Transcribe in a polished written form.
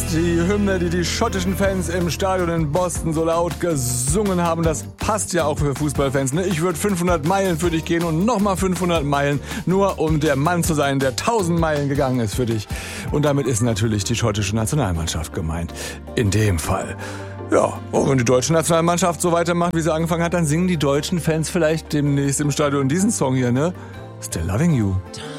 die Hymne, die schottischen Fans im Stadion in Boston so laut gesungen haben, das passt ja auch für Fußballfans. Ne? Ich würde 500 Meilen für dich gehen und nochmal 500 Meilen, nur um der Mann zu sein, der 1000 Meilen gegangen ist für dich. Und damit ist natürlich die schottische Nationalmannschaft gemeint. In dem Fall. Ja, und wenn die deutsche Nationalmannschaft so weitermacht, wie sie angefangen hat, dann singen die deutschen Fans vielleicht demnächst im Stadion diesen Song hier, ne? Still Loving You.